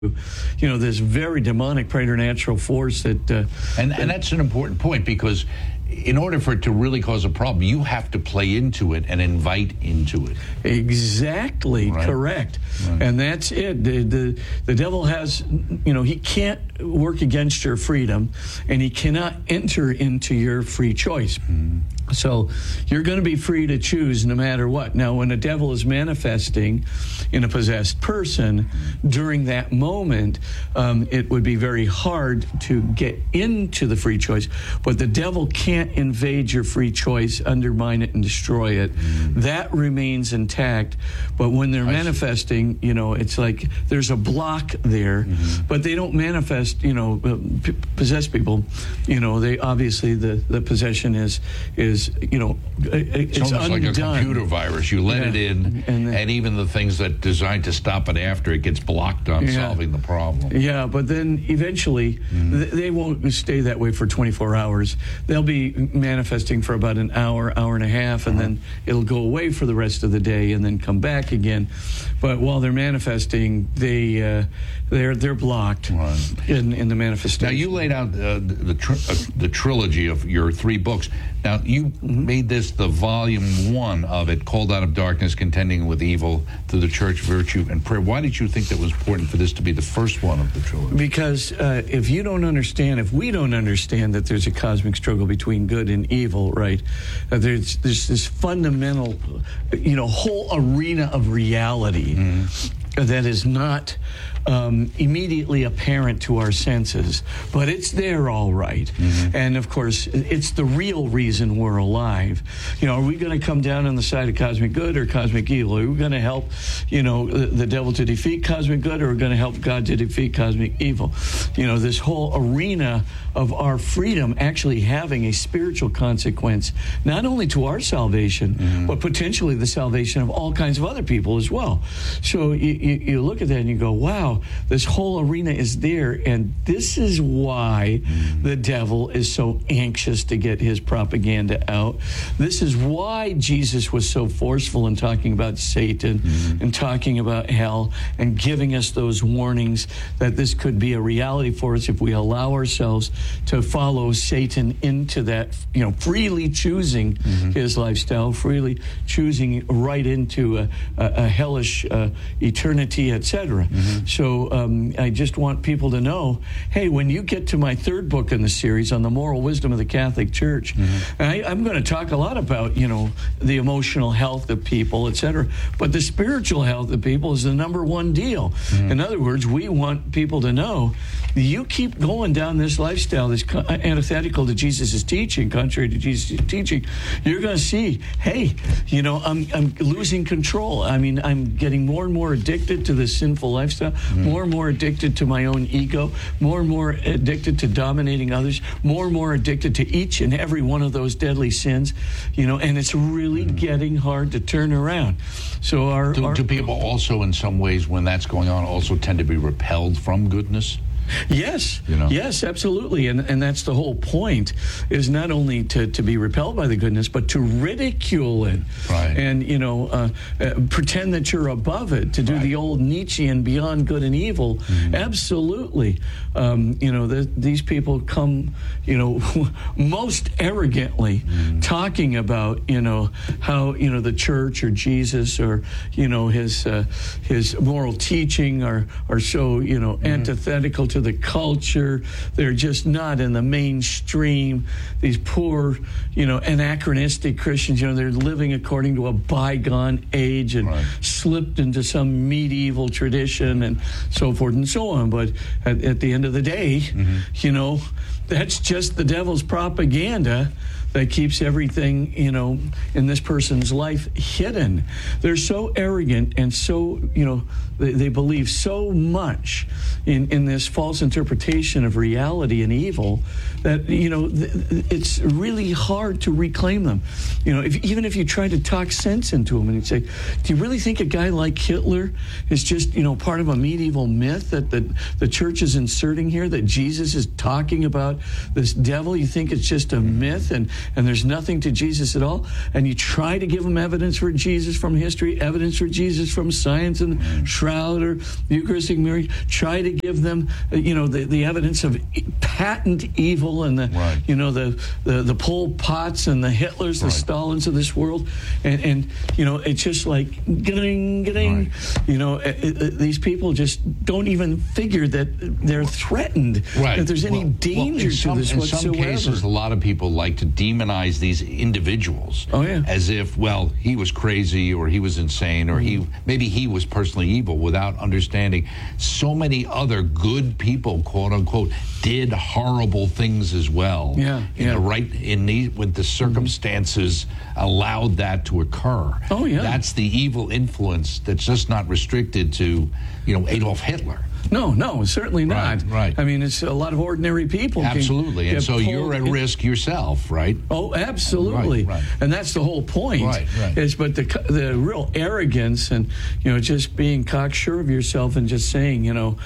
this very demonic preternatural force that and that's an important point, because in order for it to really cause a problem, you have to play into it and invite into it. Exactly, right. Correct. Right. And that's it. The devil has, he can't work against your freedom, and he cannot enter into your free choice. So you're going to be free to choose no matter what. Now, when the devil is manifesting in a possessed person, during that moment, it would be very hard to get into the free choice. But the devil can't invade your free choice, undermine it, and destroy it. That remains intact. But when they're manifesting, it's like there's a block there. But they don't manifest, possessed people. They obviously, the possession is it's almost undone. like a computer virus. You let it in, and even the things that are designed to stop it after it gets blocked on solving the problem. Yeah, but then eventually they won't stay that way for 24 hours. They'll be manifesting for about an hour, hour and a half, and then it'll go away for the rest of the day and then come back again. But while they're manifesting, they're blocked in the manifestation. Now, you laid out the trilogy of your 3 books. Now, you made this the volume 1 of it, Called Out of Darkness, Contending with Evil, Through the Church, Virtue, and Prayer. Why did you think that was important for this to be the first one of the trilogy? Because if we don't understand that there's a cosmic struggle between good and evil, right? There's this fundamental, whole arena of reality that is not immediately apparent to our senses, but it's there all right. And of course, it's the real reason we're alive. Are we going to come down on the side of cosmic good or cosmic evil? Are we going to help, the devil to defeat cosmic good, or are we going to help God to defeat cosmic evil? This whole arena of our freedom actually having a spiritual consequence, not only to our salvation, but potentially the salvation of all kinds of other people as well. So you look at that and you go, wow, this whole arena is there, and this is why the devil is so anxious to get his propaganda out. This is why Jesus was so forceful in talking about Satan and talking about hell and giving us those warnings that this could be a reality for us if we allow ourselves to follow Satan into that, freely choosing his lifestyle, freely choosing right into a hellish eternity, etc. So I just want people to know, hey, when you get to my 3rd book in the series on the moral wisdom of the Catholic Church, I'm going to talk a lot about, the emotional health of people, etc. But the spiritual health of people is the number 1 deal. In other words, we want people to know, you keep going down this lifestyle that's antithetical to Jesus' teaching, contrary to Jesus' teaching, you're going to see, hey, I'm losing control. I'm getting more and more addicted to this sinful lifestyle, more and more addicted to my own ego, more and more addicted to dominating others, more and more addicted to each and every one of those deadly sins, and it's really getting hard to turn around. So do people also, in some ways, when that's going on, also tend to be repelled from goodness? Yes, yes, absolutely. And that's the whole point, is not only to be repelled by the goodness, but to ridicule it. Right. And, pretend that you're above it, to do the old Nietzschean beyond good and evil. Absolutely. These people come, most arrogantly talking about, how, the church or Jesus or, his moral teaching are so, antithetical to the culture. They're just not in the mainstream. These poor, anachronistic Christians, they're living according to a bygone age and slipped into some medieval tradition and so forth and so on. But at the end of the day, that's just the devil's propaganda that keeps everything, in this person's life hidden. They're so arrogant and so, they believe so much in this false interpretation of reality and evil that, it's really hard to reclaim them. Even if you try to talk sense into them and you say, do you really think a guy like Hitler is just, part of a medieval myth that the church is inserting here, that Jesus is talking about this devil? You think it's just a myth and there's nothing to Jesus at all? And you try to give them evidence for Jesus from history, evidence for Jesus from science and Shroud or Eucharistic Mary, try to to give them, the evidence of patent evil and the, the Pol Pots and the Hitlers, the Stalins of this world, and it's just like getting. These people just don't even figure that they're threatened. That there's any danger to this whatsoever. In some cases, a lot of people like to demonize these individuals as if, well, he was crazy or he was insane or maybe he was personally evil, without understanding so many other good people, quote unquote, did horrible things as well. When the circumstances allowed that to occur. That's the evil influence that's just not restricted to, Adolf Hitler. No, certainly not. Right. I mean, it's a lot of ordinary people. Absolutely. And so you're at risk yourself, right? Oh, absolutely. Right. And that's the whole point. Right. But the real arrogance and, just being cocksure of yourself and just saying,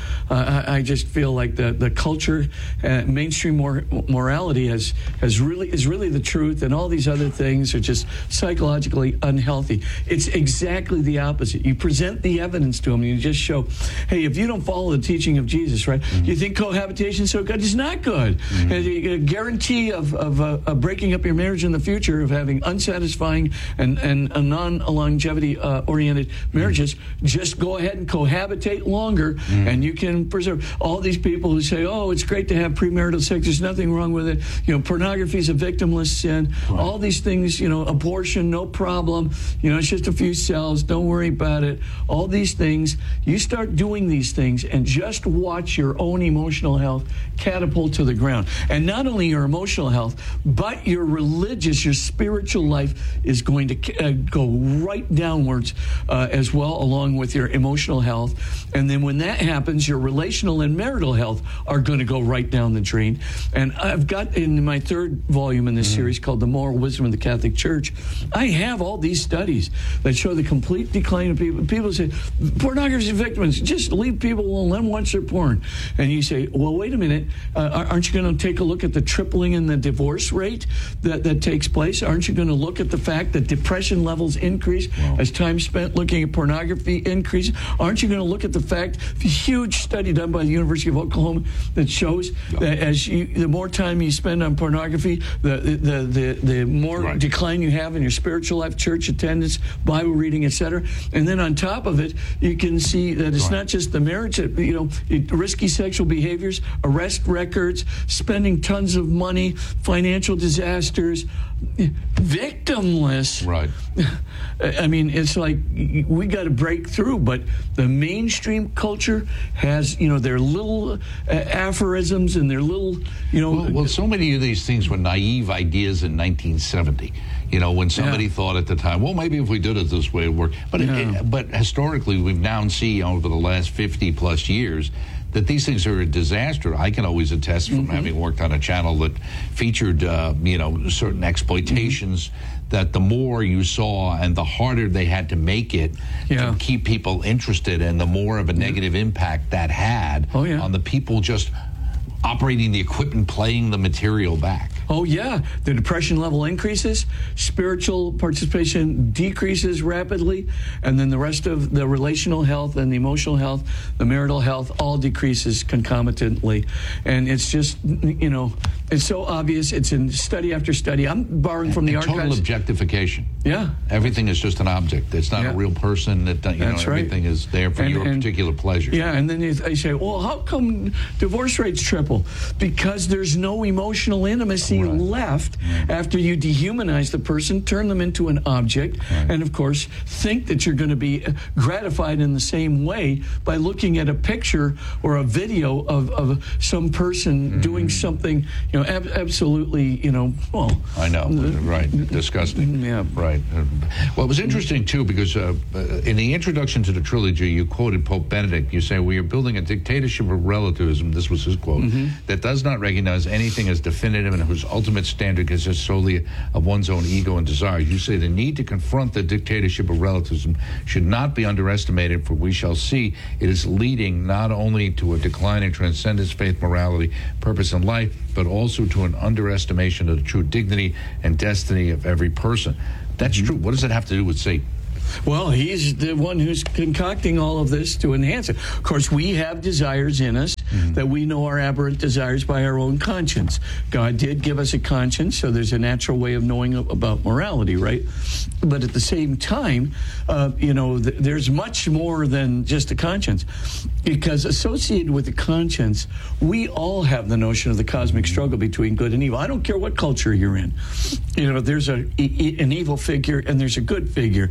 I just feel like the culture, mainstream morality is really the truth, and all these other things are just psychologically unhealthy. It's exactly the opposite. You present the evidence to them, and you just show, hey, if you don't follow the teaching of Jesus, right? You think cohabitation is so good? It's not good. A guarantee of breaking up your marriage in the future, of having unsatisfying and non-longevity oriented marriages. Just go ahead and cohabitate longer, and you can preserve. All these people who say, "Oh, it's great to have premarital sex. There's nothing wrong with it. Pornography is a victimless sin. All these things. Abortion, no problem. It's just a few cells. Don't worry about it. All these things. You start doing these things, and just watch your own emotional health catapult to the ground. And not only your emotional health, but your religious, your spiritual life is going to go right downwards as well, along with your emotional health. And then when that happens, your relational and marital health are going to go right down the drain. And I've got in my third volume in this series called The Moral Wisdom of the Catholic Church, I have all these studies that show the complete decline of people. People say, pornography victims, just leave people alone, let them watch their porn. And you say, well, wait a minute, aren't you going to take a look at the tripling in the divorce rate that takes place? Aren't you going to look at the fact that depression levels increase as time spent looking at pornography increases? Aren't you going to look at the fact, the huge study done by the University of Oklahoma that shows that the more time you spend on pornography, the more decline you have in your spiritual life, church attendance, Bible reading, etc. And then on top of it, you can see that it's not just the marriage, risky sexual behaviors, arrest records, spending tons of money, financial disasters, victimless. Right. I mean, it's like we got to break through, but the mainstream culture has, their little aphorisms and their little, Well, so many of these things were naive ideas in 1970. When somebody thought at the time, well, maybe if we did it this way, it would work. But historically, we've now seen over the last 50 plus years that these things are a disaster. I can always attest from having worked on a channel that featured, certain exploitations, that the more you saw and the harder they had to make it to keep people interested, and the more of a negative impact that had on the people just operating the equipment, playing the material back. Oh, yeah. The depression level increases, spiritual participation decreases rapidly, and then the rest of the relational health and the emotional health, the marital health, all decreases concomitantly. And it's just, it's so obvious. It's in study after study. I'm borrowing from the archives. Total objectification. Yeah. Everything is just an object. It's not a real person. Everything is there for your particular pleasure. Yeah, and then they say, well, how come divorce rates triple? Because there's no emotional intimacy left after you dehumanize the person, turn them into an object, and of course think that you're going to be gratified in the same way by looking at a picture or a video of some person doing something, absolutely, I know, right, disgusting. Yeah. Right. Well, it was interesting, too, because in the introduction to the trilogy, you quoted Pope Benedict. You say, we are building a dictatorship of relativism, this was his quote, that does not recognize anything as definitive and whose ultimate standard consists solely of one's own ego and desires. You say the need to confront the dictatorship of relativism should not be underestimated, for we shall see it is leading not only to a decline in transcendence, faith, morality, purpose in life, but also to an underestimation of the true dignity and destiny of every person. That's true. What does it have to do with Satan? Well, he's the one who's concocting all of this to enhance it. Of course, we have desires in us that we know are aberrant desires by our own conscience. God did give us a conscience, so there's a natural way of knowing about morality, right? But at the same time, there's much more than just a conscience. Because associated with the conscience, we all have the notion of the cosmic struggle between good and evil. I don't care what culture you're in. There's an evil figure and there's a good figure.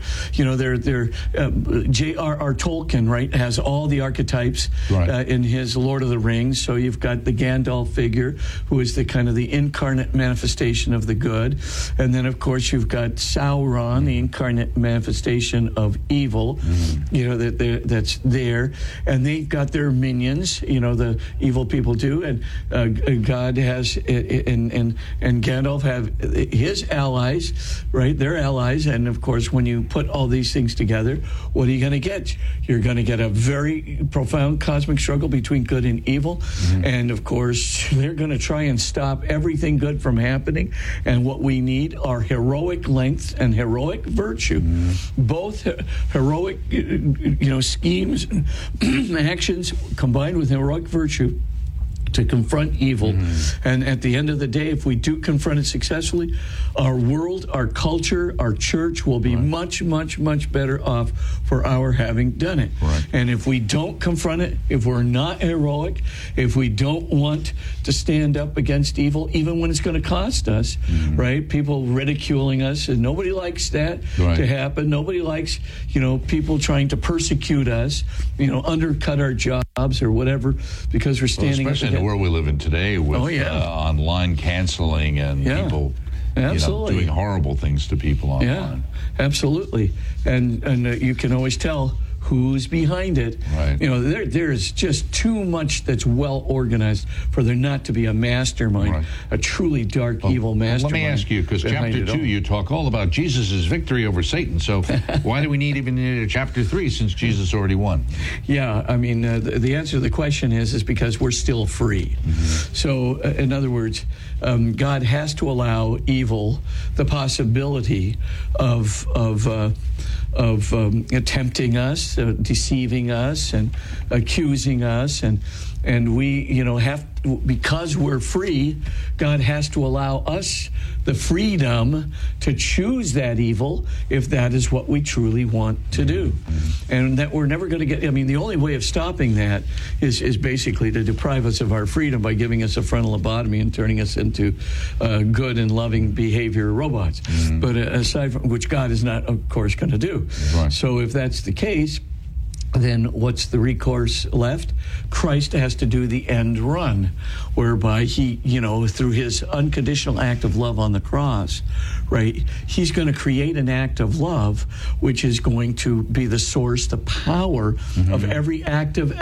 J.R.R. Tolkien, right, has all the archetypes in his Lord of the Rings. So you've got the Gandalf figure, who is the kind of the incarnate manifestation of the good. And then, of course, you've got Sauron, the incarnate manifestation of evil, that's there. And they've got their minions, the evil people do. And God has, and Gandalf have his allies, right? Their allies. And, of course, when you put all these things together, what are you going to get? You're going to get a very profound cosmic struggle between good and evil. And, of course, they're going to try and stop everything good from happening. And what we need are heroic length and heroic virtue. Both heroic, schemes and actions combined with heroic virtue to confront evil. And at the end of the day, if we do confront it successfully, our world, our culture, our church will be much, much, much better off for our having done it. And if we don't confront it, if we're not heroic, if we don't want to stand up against evil, even when it's going to cost us, right? People ridiculing us, and nobody likes that to happen. Nobody likes, people trying to persecute us, undercut our jobs or whatever, because we're standing up against world we live in today with online canceling and people doing horrible things to people online. Yeah, absolutely. And you can always tell who's behind it. There's just too much that's well organized for there not to be a mastermind, a truly dark, evil mastermind. Let me ask you, because chapter 2, you talk all about Jesus' victory over Satan. So why do we need even chapter 3 since Jesus already won? Yeah, I mean, the answer to the question is because we're still free. So, in other words, God has to allow evil the possibility of tempting us, deceiving us, and accusing us, and we, have, because we're free, God has to allow us the freedom to choose that evil if that is what we truly want to do. And that we're never going to get, the only way of stopping that is basically to deprive us of our freedom by giving us a frontal lobotomy and turning us into good and loving behavior robots. But aside from which God is not, of course, going to do. So if that's the case, then what's the recourse left? Christ has to do the end run, whereby he, through his unconditional act of love on the cross, right, he's going to create an act of love which is going to be the source, the power of every act of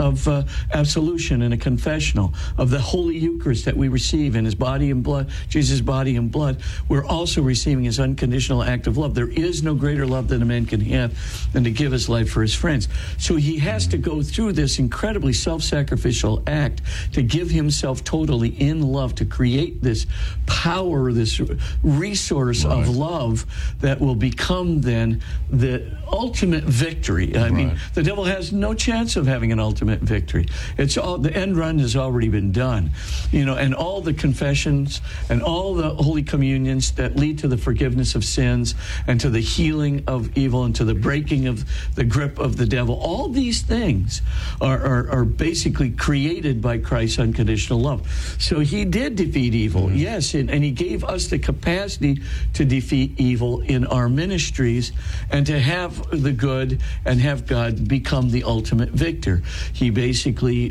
absolution and a confessional, of the Holy Eucharist that we receive in his body and blood, Jesus' body and blood. We're also receiving his unconditional act of love. There is no greater love that a man can have than to give his life for his friends. So he has to go through this incredibly self-sacrificial act to give himself totally in love, to create this power, this resource of love that will become then the ultimate victory. I mean, the devil has no chance of having an ultimate victory. It's all, the end run has already been done, and all the confessions and all the Holy Communions that lead to the forgiveness of sins and to the healing of evil and to the breaking of the grip of the devil. All these things are basically created by Christ's unconditional love. So he did defeat evil, yes, and he gave us the capacity to defeat evil in our ministries and to have the good and have God become the ultimate victor. He basically,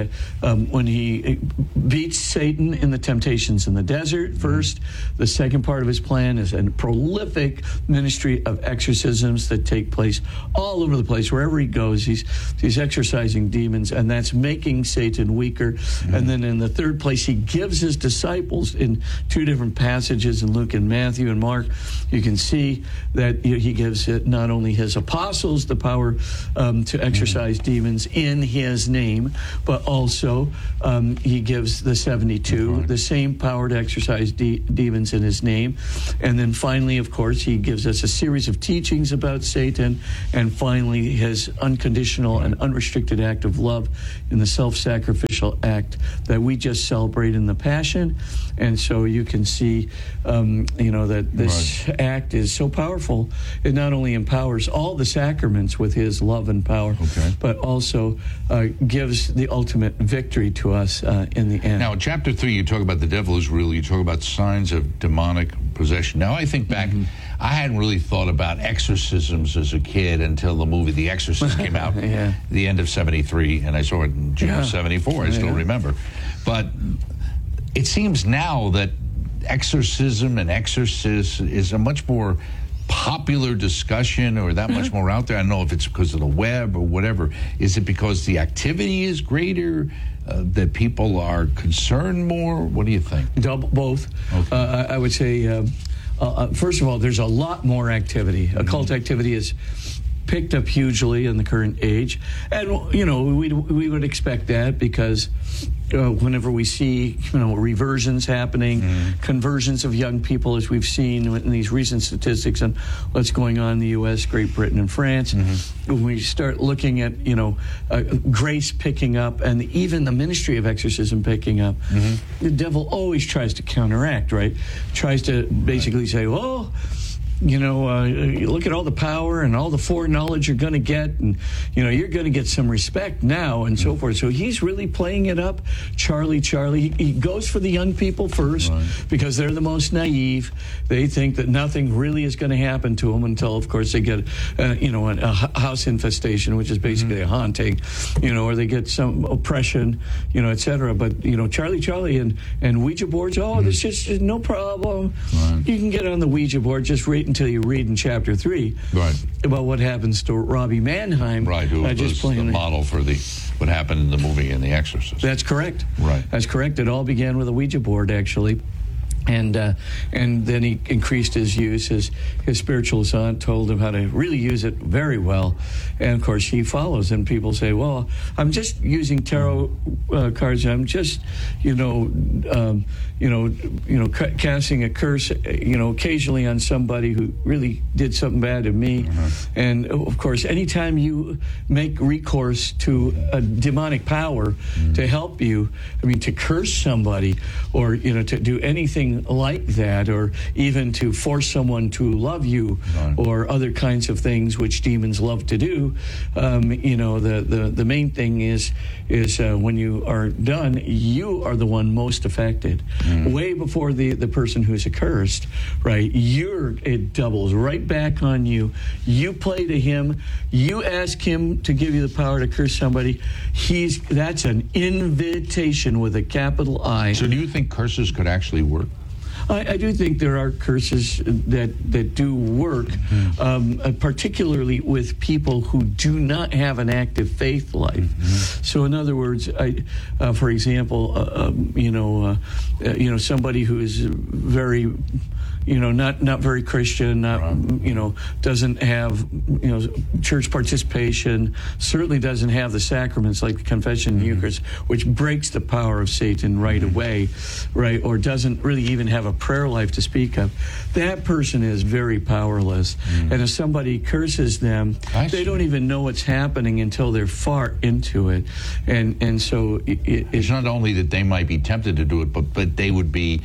when he beats Satan in the temptations in the desert first, the second part of his plan is a prolific ministry of exorcisms that take place all over the place. Wherever he goes, he's exorcising demons, and that's making Satan weaker. And then in the third place, he gives his disciples in two different passages in Luke and Matthew and Mark. You can see that he gives it not only his apostles the power to exorcise demons in his name, but also he gives the 72 the same power to exorcise demons in his name. And then finally, of course, he gives us a series of teachings about Satan, and finally his unconditional and unrestricted act of love in the self-sacrificial act that we just celebrate in the Passion. And so you can see, that this act is so powerful. It not only empowers all the sacraments with his love and power, but also gives the ultimate victory to us in the end. Now, in chapter 3, you talk about the devil is real. You talk about signs of demonic possession. Now, I think back, I hadn't really thought about exorcisms as a kid until the movie The Exorcist came out the end of 73, and I saw it in June of 74. I still remember. But it seems now that exorcism and exorcist is a much more popular discussion, or that much more out there. I don't know if it's because of the web or whatever. Is it because the activity is greater, that people are concerned more? What do you think? Both. I would say, first of all, there's a lot more activity. Occult activity is picked up hugely in the current age, and we would expect that because whenever we see reversions happening, conversions of young people, as we've seen in these recent statistics on what's going on in the U.S., Great Britain, and France, when we start looking at grace picking up and even the ministry of exorcism picking up, the devil always tries to counteract, right? Tries to basically say, well, you look at all the power and all the foreknowledge you're going to get, and you're going to get some respect now, and so forth. So he's really playing it up. Charlie, he goes for the young people first because they're the most naive. They think that nothing really is going to happen to them until, of course, they get a house infestation, which is basically a haunting, or they get some oppression, etc. But Charlie and Ouija boards, there's just no problem. You can get on the Ouija board, just wait until you read in chapter 3 about what happens to Robbie Mannheim. Who was the model for what happened in the movie in The Exorcist. That's correct. That's correct. It all began with a Ouija board, actually. And then he increased his use. His spiritualist aunt told him how to really use it very well. And, of course, he follows. And people say, well, I'm just using tarot cards. I'm just, casting a curse, occasionally on somebody who really did something bad to me. And, of course, anytime you make recourse to a demonic power to help you, to curse somebody or, to do anything like that, or even to force someone to love you, or other kinds of things which demons love to do, the main thing is when you are done, you are the one most affected. Way before the person who's accursed, right? It doubles right back on you. You play to him. You ask him to give you the power to curse somebody. That's an invitation with a capital I. So do you think curses could actually work? I do think there are curses that do work, particularly with people who do not have an active faith life. So, in other words, for example, somebody who is very, not very Christian, doesn't have, church participation, certainly doesn't have the sacraments like the confession and Eucharist, which breaks the power of Satan right away, right? Or doesn't really even have a prayer life to speak of. That person is very powerless. And if somebody curses them, they don't even know what's happening until they're far into it. And so it's not only that they might be tempted to do it, but they would be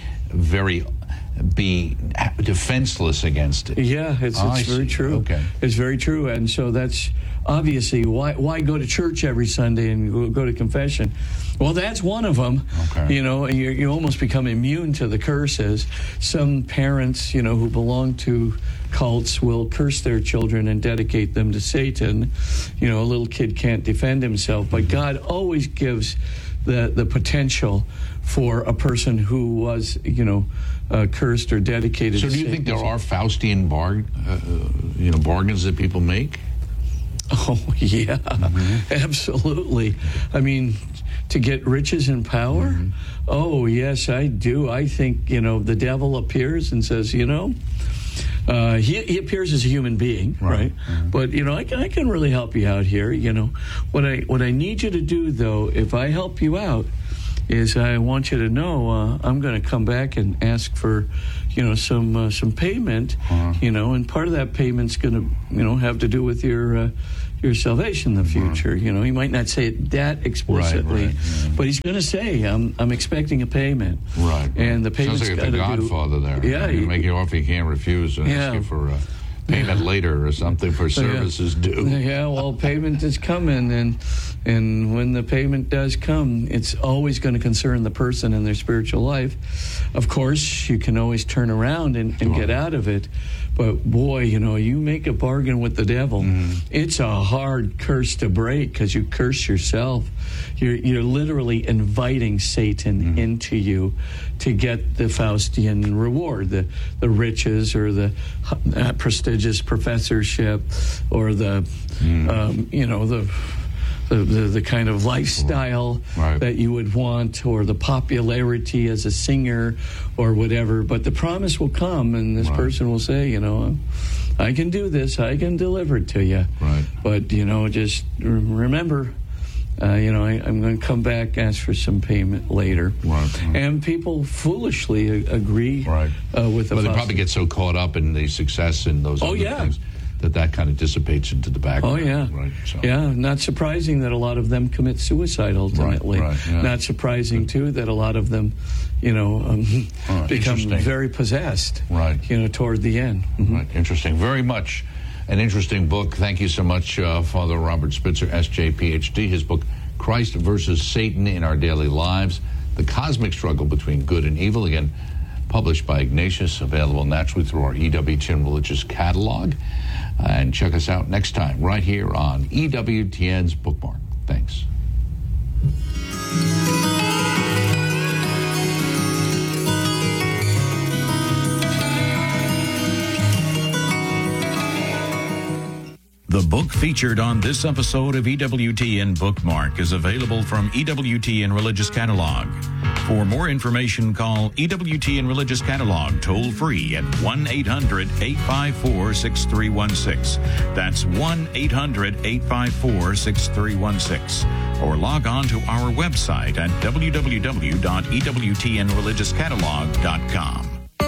defenseless against it. Yeah, it's very true. Okay. It's very true. And so that's obviously why go to church every Sunday and go to confession. Well, that's one of them. Okay. You almost become immune to the curses. Some parents, who belong to cults will curse their children and dedicate them to Satan. A little kid can't defend himself, but God always gives the potential for a person who was, cursed or dedicated. So do you think there are Faustian bargains that people make? Oh, yeah, absolutely. I mean, to get riches and power? Oh, yes, I do. I think, the devil appears and says, he appears as a human being, right? But, I can really help you out here. What I need you to do, though, if I help you out, is I want you to know I'm going to come back and ask for, some payment, and part of that payment's going to, have to do with your salvation in the future. He might not say it that explicitly, but he's going to say, I'm expecting a payment. Right. And the payment's sounds like the Godfather there. Yeah. You make you offer you can't refuse and ask you for payment later or something for services due. Yeah, well, payment is coming, and when the payment does come, it's always going to concern the person and their spiritual life. Of course, you can always turn around and get out of it, but boy, you make a bargain with the devil. It's a hard curse to break because you curse yourself. You're literally inviting Satan into you to get the Faustian reward, the riches or the prestigious professorship or the kind of lifestyle that you would want, or the popularity as a singer or whatever. But the promise will come, and this person will say, I can do this, I can deliver it to you. Right. But, just remember, I'm going to come back, ask for some payment later. Right. And people foolishly agree with the But they probably get so caught up in the success and those other things that kind of dissipates into the background. Oh, yeah. Right. So. Yeah, not surprising that a lot of them commit suicide ultimately. Not surprising, too, that a lot of them, become very possessed, toward the end. Right. Interesting. Very much an interesting book. Thank you so much, Father Robert Spitzer, S.J., Ph.D. His book, Christ versus Satan in Our Daily Lives, The Cosmic Struggle Between Good and Evil, again, published by Ignatius, available naturally through our EWTN Religious Catalog. And check us out next time right here on EWTN's Bookmark. Thanks. The book featured on this episode of EWTN Bookmark is available from EWTN Religious Catalog. For more information, call EWTN Religious Catalog toll-free at 1-800-854-6316. That's 1-800-854-6316. Or log on to our website at www.ewtnreligiouscatalog.com.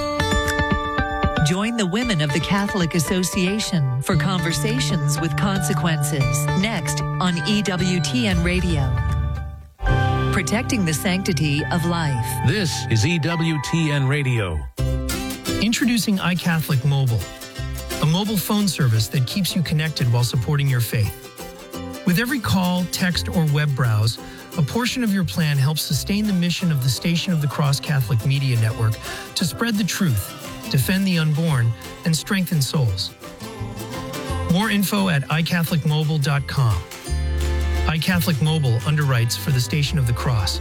Join the Women of the Catholic Association for Conversations with Consequences, next on EWTN Radio. Protecting the sanctity of life. This is EWTN Radio. Introducing iCatholic Mobile, a mobile phone service that keeps you connected while supporting your faith. With every call, text, or web browse, a portion of your plan helps sustain the mission of the Station of the Cross Catholic Media Network to spread the truth, defend the unborn, and strengthen souls. More info at iCatholicMobile.com. iCatholic Mobile underwrites for the Station of the Cross.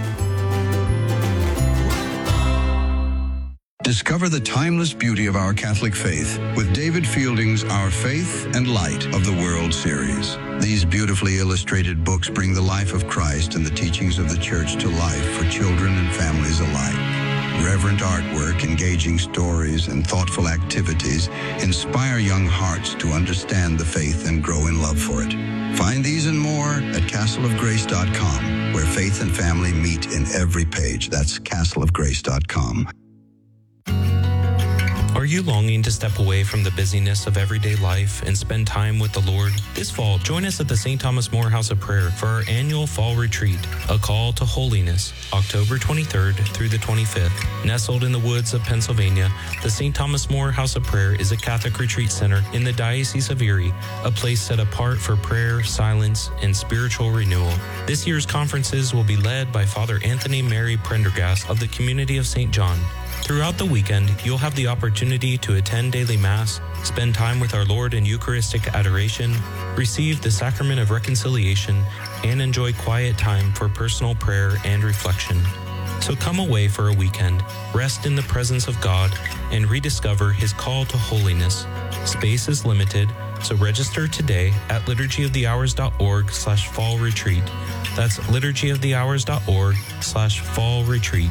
Discover the timeless beauty of our Catholic faith with David Fielding's Our Faith and Light of the World series. These beautifully illustrated books bring the life of Christ and the teachings of the Church to life for children and families alike. Reverent artwork, engaging stories, and thoughtful activities inspire young hearts to understand the faith and grow in love for it. Find these and more at castleofgrace.com, where faith and family meet in every page. That's castleofgrace.com. Are you longing to step away from the busyness of everyday life and spend time with the Lord? This fall, join us at the St. Thomas More House of Prayer for our annual fall retreat, A Call to Holiness, October 23rd through the 25th. Nestled in the woods of Pennsylvania, the St. Thomas More House of Prayer is a Catholic retreat center in the Diocese of Erie, a place set apart for prayer, silence, and spiritual renewal. This year's conferences will be led by Father Anthony Mary Prendergast of the Community of St. John. Throughout the weekend, you'll have the opportunity to attend daily Mass, spend time with our Lord in Eucharistic adoration, receive the Sacrament of Reconciliation, and enjoy quiet time for personal prayer and reflection. So come away for a weekend, rest in the presence of God, and rediscover His call to holiness. Space is limited, So register today at liturgyofthehours.org/fall retreat. That's liturgyofthehours.org/fall retreat.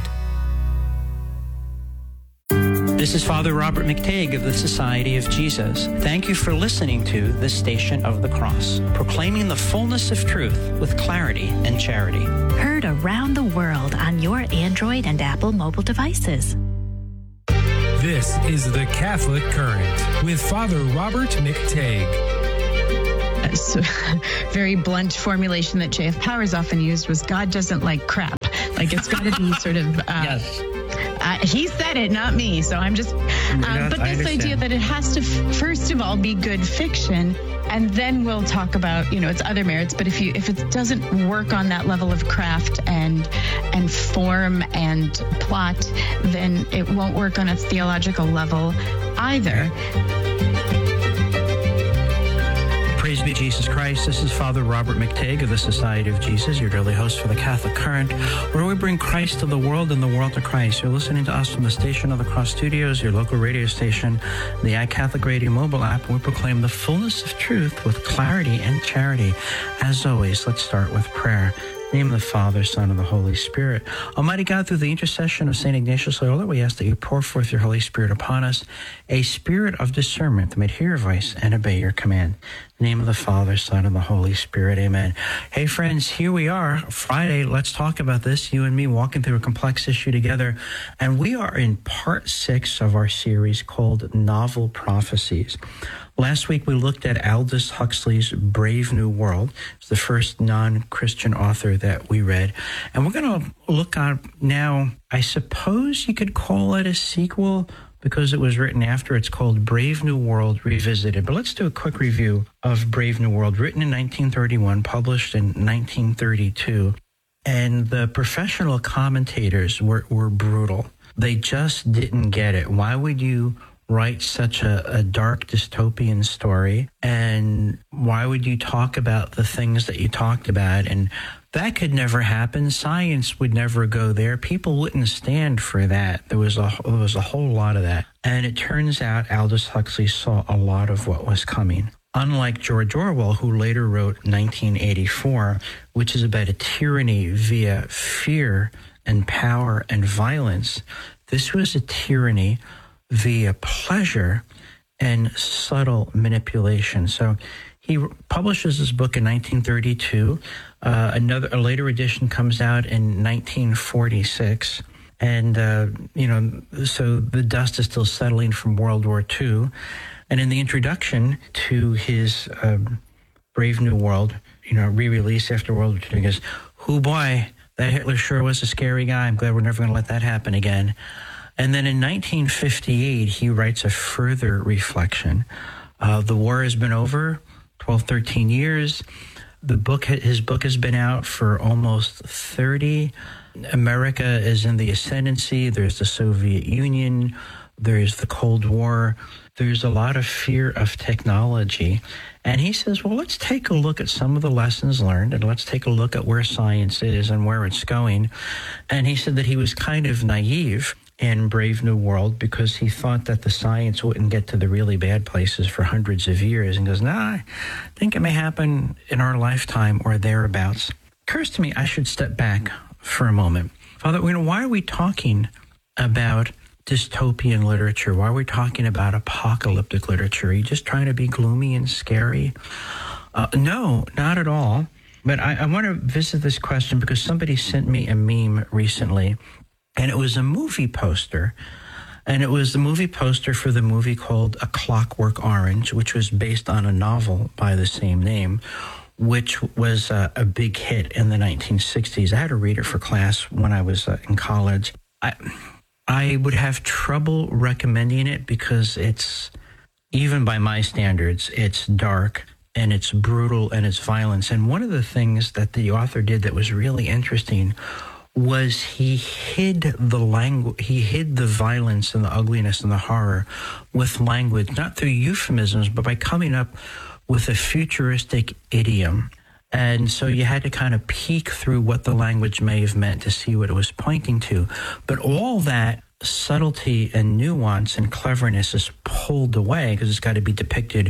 This is Father Robert McTague of the Society of Jesus. Thank you for listening to The Station of the Cross, proclaiming the fullness of truth with clarity and charity. Heard around the world on your Android and Apple mobile devices. This is The Catholic Current with Father Robert McTague. So, very blunt formulation that J.F. Powers often used was God doesn't like crap. Like, it's got to be sort of... Yes. He said it, not me. So I'm just... but this idea that it has to, first of all, be good fiction, and then we'll talk about, its other merits. But if it doesn't work on that level of craft and form and plot, then it won't work on a theological level either. Praise be Jesus Christ. This is Father Robert McTague of the Society of Jesus, your daily host for the Catholic Current, where we bring Christ to the world and the world to Christ. You're listening to us from the Station of the Cross Studios, your local radio station, the iCatholic Radio mobile app. We proclaim the fullness of truth with clarity and charity. As always, let's start with prayer. In the name of the Father, Son, and the Holy Spirit. Almighty God, through the intercession of St. Ignatius Loyola, we ask that you pour forth your Holy Spirit upon us, a spirit of discernment that may hear your voice and obey your command. In the name of the Father, Son, and the Holy Spirit. Amen. Hey, friends, here we are. Friday, let's talk about this. You and me walking through a complex issue together. And we are in part 6 of our series called Novel Prophecies. Last week, we looked at Aldous Huxley's Brave New World. It's the first non-Christian author that we read. And we're going to look at now, I suppose you could call it a sequel because it was written after. It's called Brave New World Revisited. But let's do a quick review of Brave New World, written in 1931, published in 1932. And the professional commentators were brutal. They just didn't get it. Why would you write such a dark dystopian story? And why would you talk about the things that you talked about? And that could never happen. Science would never go there. People wouldn't stand for that. There was a whole lot of that. And it turns out Aldous Huxley saw a lot of what was coming. Unlike George Orwell, who later wrote 1984, which is about a tyranny via fear and power and violence, this was a tyranny via pleasure and subtle manipulation. So he publishes this book in 1932. A later edition comes out in 1946. And, so the dust is still settling from World War II. And in the introduction to his Brave New World, re-release after World War II, he goes, "Hoo boy, that Hitler sure was a scary guy. I'm glad we're never going to let that happen again." And then in 1958, he writes a further reflection. The war has been over 12, 13 years. His book has been out for almost 30. America is in the ascendancy. There's the Soviet Union. There's the Cold War. There's a lot of fear of technology. And he says, well, let's take a look at some of the lessons learned, and let's take a look at where science is and where it's going. And he said that he was kind of naive in Brave New World because he thought that the science wouldn't get to the really bad places for hundreds of years. And goes, I think it may happen in our lifetime or thereabouts. Occurs to me I should step back for a moment. Father, why are we talking about dystopian literature? Why are we talking about apocalyptic literature? Are you just trying to be gloomy and scary? No, not at all. But I want to visit this question because somebody sent me a meme recently. And it was a movie poster, and it was the movie poster for the movie called A Clockwork Orange, which was based on a novel by the same name, which was a big hit in the 1960s. I had to read it for class when I was in college. I would have trouble recommending it because it's, even by my standards, it's dark and it's brutal and it's violence. And one of the things that the author did that was really interesting was he hid the language, he hid the violence and the ugliness and the horror with language, not through euphemisms, but by coming up with a futuristic idiom. And so you had to kind of peek through what the language may have meant to see what it was pointing to. But all that subtlety and nuance and cleverness is pulled away because it's got to be depicted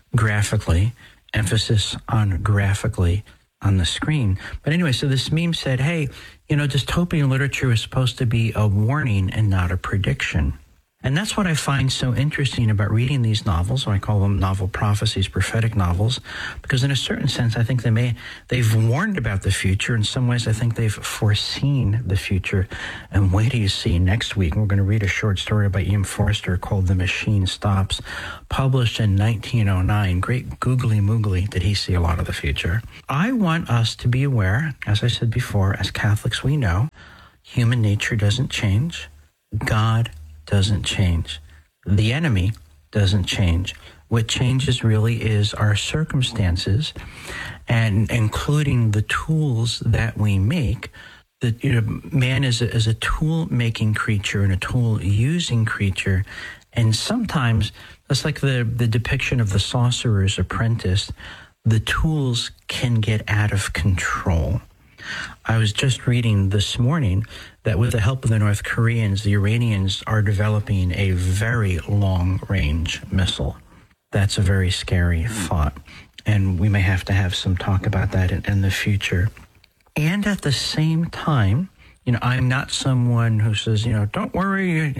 graphically, emphasis on graphically on the screen. But anyway, so this meme said, hey, dystopian literature is supposed to be a warning and not a prediction. And that's what I find so interesting about reading these novels, or I call them novel prophecies, prophetic novels, because in a certain sense, I think they've warned about the future. In some ways, I think they've foreseen the future. And wait till you see next week, we're going to read a short story by Ian Forster called The Machine Stops, published in 1909. Great googly moogly did he see a lot of the future. I want us to be aware, as I said before, as Catholics we know, human nature doesn't change. God doesn't change. The enemy doesn't change. What changes really is our circumstances, and including the tools that we make. That man is a tool-making creature and a tool-using creature, and sometimes, that's like the depiction of the sorcerer's apprentice, the tools can get out of control. I was just reading this morning that with the help of the North Koreans, the Iranians are developing a very long-range missile. That's a very scary thought, and we may have to have some talk about that in the future. And at the same time, I'm not someone who says, don't worry,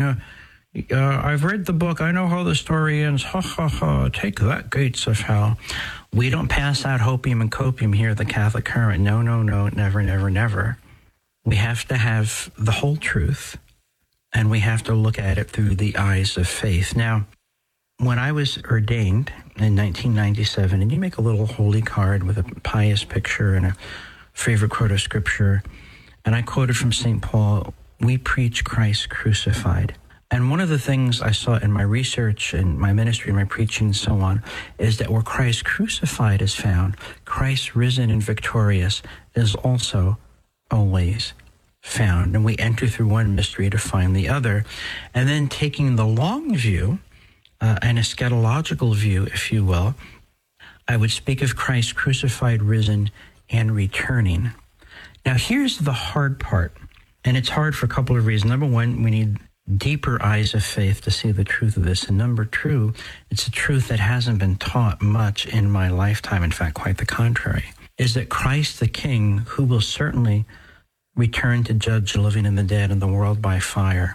I've read the book, I know how the story ends, ha, ha, ha, take that, gates of hell. We don't pass out hopium and copium here at the Catholic Current. No, never, never, never. We have to have the whole truth, and we have to look at it through the eyes of faith. Now, when I was ordained in 1997, and you make a little holy card with a pious picture and a favorite quote of Scripture, and I quoted from St. Paul, we preach Christ crucified. And one of the things I saw in my research and my ministry, my preaching and so on, is that where Christ crucified is found, Christ risen and victorious is also always found. And we enter through one mystery to find the other. And then taking the long view, an eschatological view, if you will, I would speak of Christ crucified, risen, and returning. Now, here's the hard part. And it's hard for a couple of reasons. Number one, we need deeper eyes of faith to see the truth of this. And number two, it's a truth that hasn't been taught much in my lifetime. In fact, quite the contrary, is that Christ the King, who will certainly return to judge the living and the dead and the world by fire,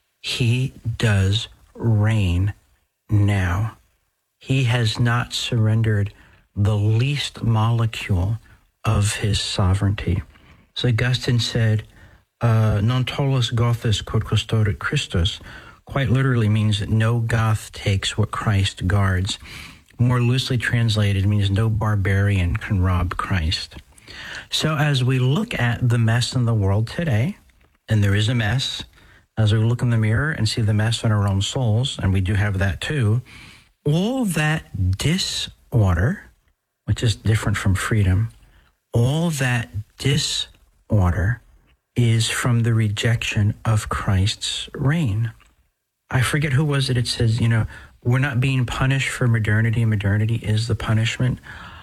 he does reign now. He has not surrendered the least molecule of his sovereignty. So Augustine said, non tollus Gothus quod custodet Christus, quite literally means that no Goth takes what Christ guards. More loosely translated, means no barbarian can rob Christ. So as we look at the mess in the world today, and there is a mess, as we look in the mirror and see the mess in our own souls, and we do have that too, all that disorder, which is different from freedom, all that disorder is from the rejection of Christ's reign. I forget who was it. It says, we're not being punished for modernity. Modernity is the punishment.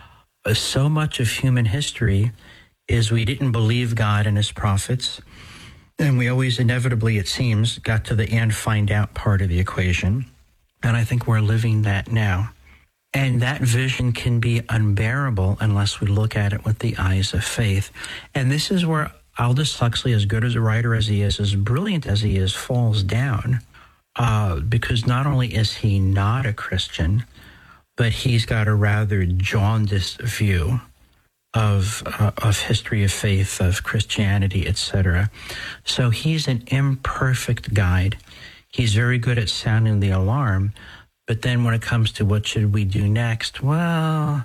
So much of human history is we didn't believe God and his prophets, and we always inevitably, it seems, got to the and find out part of the equation. And I think we're living that now. And that vision can be unbearable unless we look at it with the eyes of faith. And this is where Aldous Huxley, as good as a writer as he is, as brilliant as he is, falls down because not only is he not a Christian, but he's got a rather jaundiced view of history of faith, of Christianity, etc. So he's an imperfect guide. He's very good at sounding the alarm, but then when it comes to what should we do next, well,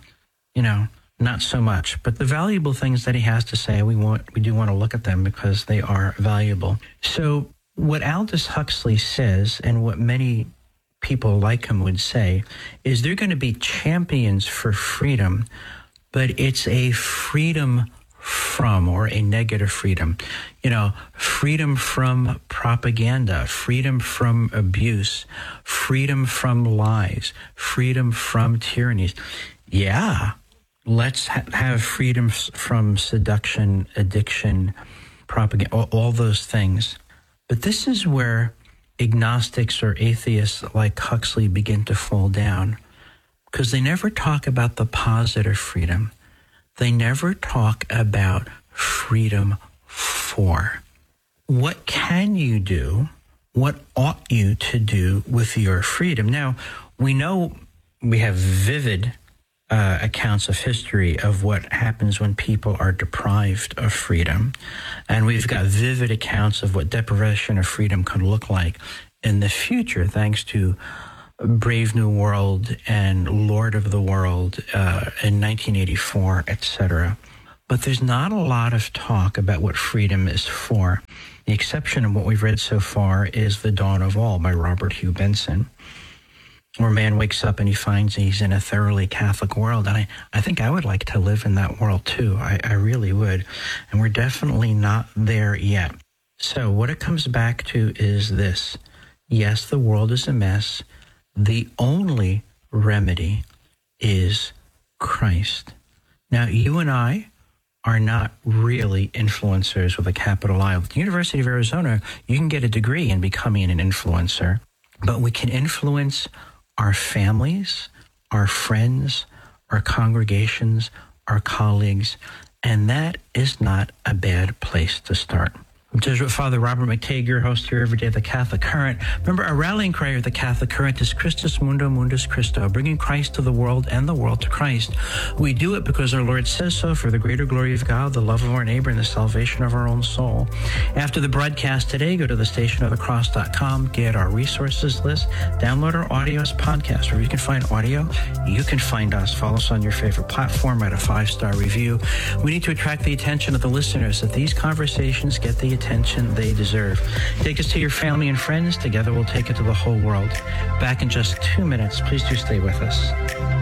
not so much. But the valuable things that he has to say, we do want to look at them because they are valuable. So what Aldous Huxley says, and what many people like him would say, is they're going to be champions for freedom, but it's a freedom from, or a negative freedom. Freedom from propaganda, freedom from abuse, freedom from lies, freedom from tyrannies. Yeah. Let's have freedom from seduction, addiction, propaganda, all those things. But this is where agnostics or atheists like Huxley begin to fall down. because they never talk about the positive freedom. They never talk about freedom for. What can you do? What ought you to do with your freedom? Now, we know we have vivid accounts of history of what happens when people are deprived of freedom. And we've got vivid accounts of what deprivation of freedom could look like in the future, thanks to Brave New World and Lord of the World in 1984, etc. But there's not a lot of talk about what freedom is for. The exception of what we've read so far is The Dawn of All by Robert Hugh Benson, where man wakes up and he finds he's in a thoroughly Catholic world. And I think I would like to live in that world too. I really would. And we're definitely not there yet. So what it comes back to is this. Yes, the world is a mess. The only remedy is Christ. Now, you and I are not really influencers with a capital I. With the University of Arizona, you can get a degree in becoming an influencer, but we can influence our families, our friends, our congregations, our colleagues, and that is not a bad place to start. I'm Jesuit Father Robert McTague, your host here every day at the Catholic Current. Remember, our rallying cry of the Catholic Current is Christus Mundo Mundus Christo, bringing Christ to the world and the world to Christ. We do it because our Lord says so, for the greater glory of God, the love of our neighbor, and the salvation of our own soul. After the broadcast today, go to thestationofthecross.com, get our resources list, download our audio as podcast. Wherever you can find audio, you can find us. Follow us on your favorite platform, write a 5-star review. We need to attract the attention of the listeners so that these conversations get the attention they deserve. Take us to your family and friends. Together we'll take it to the whole world. Back in just 2 minutes. Please do stay with us.